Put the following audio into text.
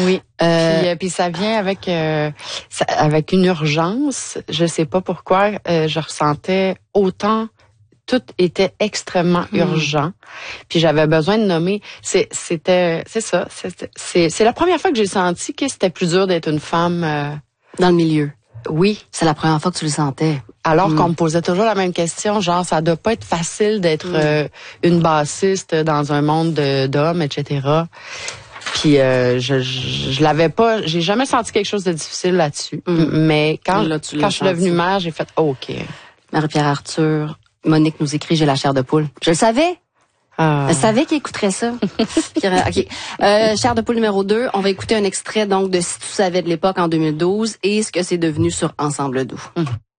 Oui. Puis ça vient avec avec une urgence. Je sais pas pourquoi. Je ressentais autant. Tout était extrêmement urgent. Puis j'avais besoin de nommer. C'est la première fois que j'ai senti que c'était plus dur d'être une femme dans le milieu. Oui. C'est la première fois que tu le sentais. Alors qu'on me posait toujours la même question, genre ça doit pas être facile d'être une bassiste dans un monde d'hommes, etc. Puis je l'avais pas, j'ai jamais senti quelque chose de difficile là-dessus. Mais quand je suis devenue mère, j'ai fait OK. Marie-Pierre Arthur, Monique nous écrit, j'ai la chair de poule. Je le savais. Je savais qu'il écouterait ça. OK. Chair de poule numéro 2, on va écouter un extrait donc de Si tu savais de l'époque en 2012 et ce que c'est devenu sur Ensemble doux.